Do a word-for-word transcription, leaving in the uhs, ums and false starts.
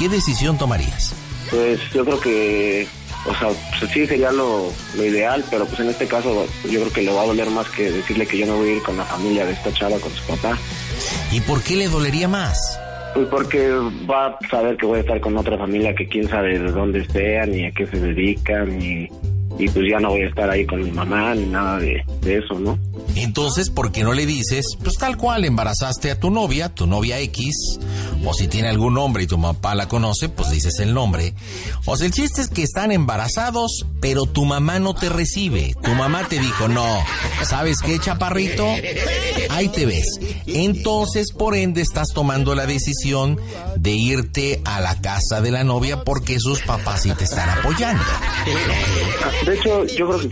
¿qué decisión tomarías? Pues yo creo que, o sea, pues sí sería lo, lo ideal, pero pues en este caso yo creo que le va a doler más que decirle que yo no voy a ir con la familia de esta chava, con su papá. ¿Y por qué le dolería más? Pues porque va a saber que voy a estar con otra familia que quién sabe de dónde sean, ni a qué se dedican, y, y pues ya no voy a estar ahí con mi mamá, ni nada de, de eso, ¿no? Entonces, ¿por qué no le dices, pues tal cual, embarazaste a tu novia, tu novia X, o si tiene algún nombre y tu papá la conoce, pues dices el nombre. O sea, el chiste es que están embarazados, pero tu mamá no te recibe. Tu mamá te dijo, no, ¿sabes qué, chaparrito? Ahí te ves. Entonces, por ende, estás tomando la decisión de irte a la casa de la novia porque sus papás sí te están apoyando. De hecho, yo creo que